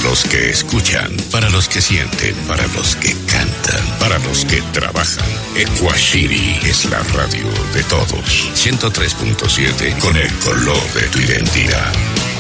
los que escuchan, para los que sienten, para los que cantan, para los que trabajan. Equashiri es la radio de todos. 103.7 con el color de tu identidad.